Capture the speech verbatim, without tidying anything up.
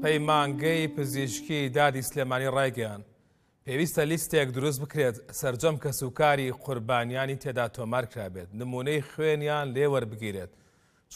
پەیمانگەی پزیشکی دادی سلێمانی ڕایگەیان پێویستە لیستێک دروست بکرێت سەرجەم کەسوکاری قوربانیانی تێدا تۆمار کرابێت نمونەی خوێنیان لێوەربگیرێت